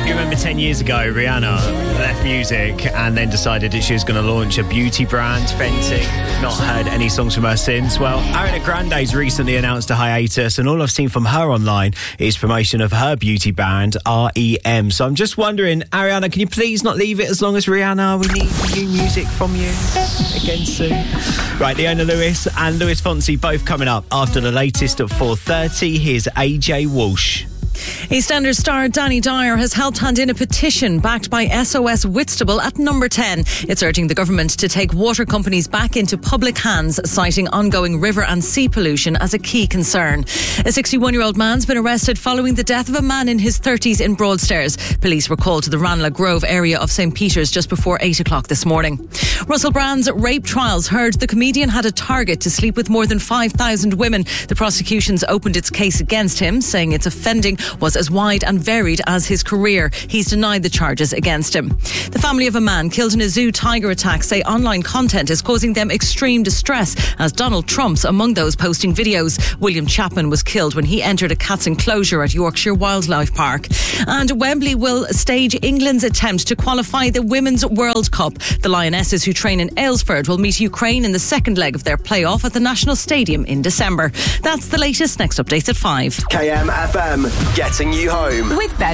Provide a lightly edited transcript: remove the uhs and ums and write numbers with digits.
You remember 10 years ago, Rihanna left music and then decided that she was going to launch a beauty brand, Fenty. Not heard any songs from her since. Well, Ariana Grande's recently announced a hiatus, and all I've seen from her online is promotion of her beauty brand, REM. So I'm just wondering, Ariana, can you please not leave it as long as Rihanna? We need new music from you again soon. Right, Leona Lewis and Lewis Fonsi both coming up after the latest at 4:30. Here's AJ Walsh. EastEnders star Danny Dyer has helped hand in a petition backed by SOS Whitstable at number 10. It's urging the government to take water companies back into public hands, citing ongoing river and sea pollution as a key concern. A 61-year-old man's been arrested following the death of a man in his 30s in Broadstairs. Police were called to the Ranelagh Grove area of St. Peter's just before 8 o'clock this morning. Russell Brand's rape trials heard the comedian had a target to sleep with more than 5,000 women. The prosecution's opened its case against him, saying its offending was as wide and varied as his career. He's denied the charges against him. The family of a man killed in a zoo tiger attack say online content is causing them extreme distress, as Donald Trump's among those posting videos. William Chapman was killed when he entered a cat's enclosure at Yorkshire Wildlife Park. And Wembley will stage England's attempt to qualify the Women's World Cup. The Lionesses, who train in Aylesford, will meet Ukraine in the second leg of their playoff at the National Stadium in December. That's the latest. Next update at 5. KMFM, getting you home. With Better.